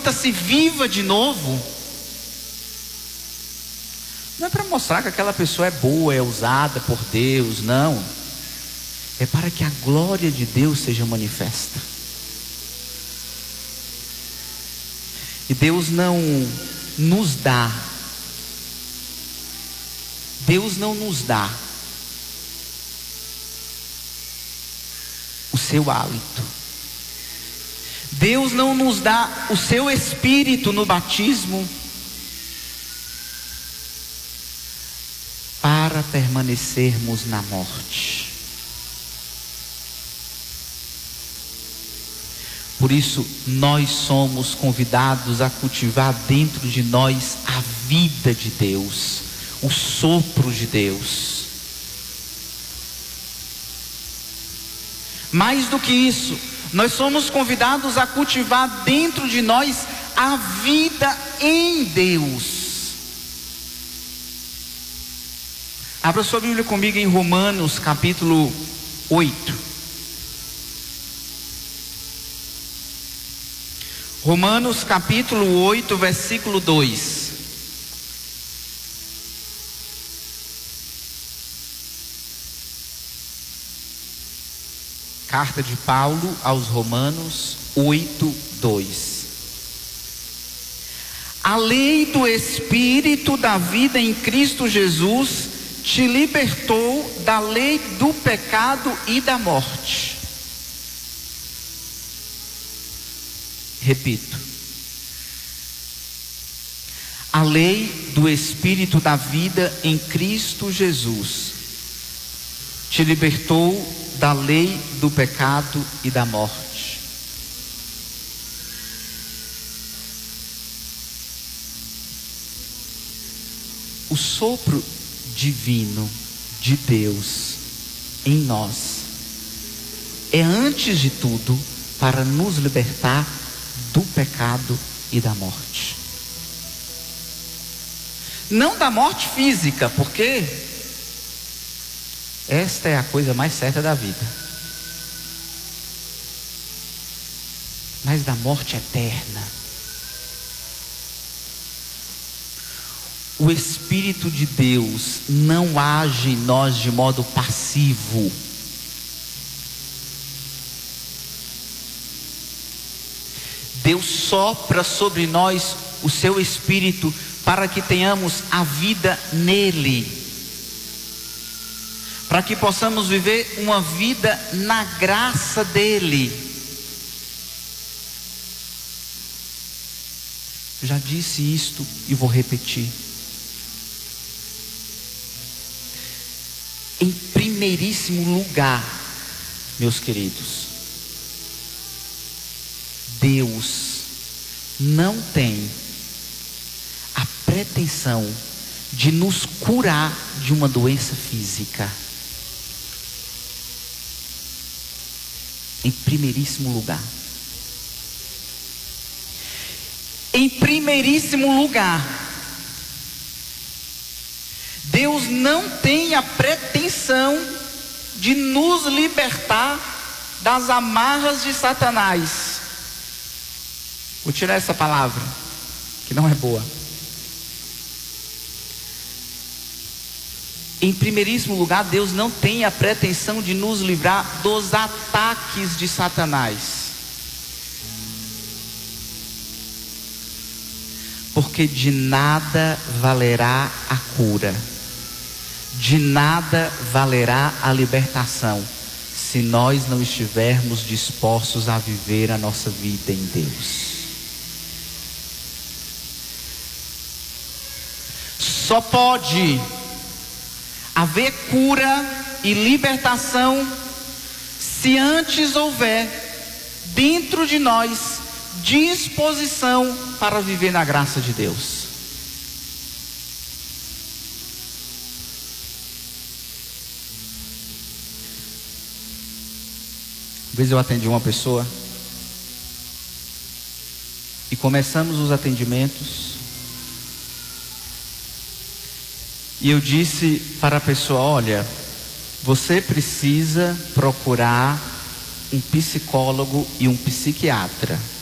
sinta-se viva de novo, não é para mostrar que aquela pessoa é boa, é usada por Deus, não. É para que a glória de Deus seja manifesta. E Deus não nos dá o seu hálito. Deus não nos dá o seu Espírito no batismo para permanecermos na morte. Por isso, nós somos convidados a cultivar dentro de nós a vida de Deus, o sopro de Deus. Mais do que isso, nós somos convidados a cultivar dentro de nós a vida em Deus. Abra sua Bíblia comigo em Romanos capítulo 8. Romanos capítulo 8, versículo 2. Carta de Paulo aos Romanos 8, 2. A lei do Espírito da vida em Cristo Jesus te libertou da lei do pecado e da morte. Repito. A lei do Espírito da vida em Cristo Jesus te libertou da lei do pecado e da morte. O sopro divino de Deus em nós é, antes de tudo, para nos libertar do pecado e da morte. Não da morte física, porque esta é a coisa mais certa da vida, mas da morte eterna. O Espírito de Deus não age em nós de modo passivo. Deus sopra sobre nós o seu Espírito para que tenhamos a vida nele, para que possamos viver uma vida na graça dele. Eu já disse isto e vou repetir. Em primeiríssimo lugar, meus queridos, Deus não tem a pretensão de nos curar de uma doença física. Em primeiríssimo lugar. Em primeiríssimo lugar, Deus não tem a pretensão de nos libertar das amarras de Satanás. Vou tirar essa palavra, que não é boa. Em primeiríssimo lugar, Deus não tem a pretensão de nos livrar dos ataques de Satanás. Porque de nada valerá a cura, de nada valerá a libertação, se nós não estivermos dispostos a viver a nossa vida em Deus. Só pode haver cura e libertação se antes houver dentro de nós disposição para viver na graça de Deus. Uma vez eu atendi uma pessoa e começamos os atendimentos. E eu disse para a pessoa: olha, você precisa procurar um psicólogo e um psiquiatra.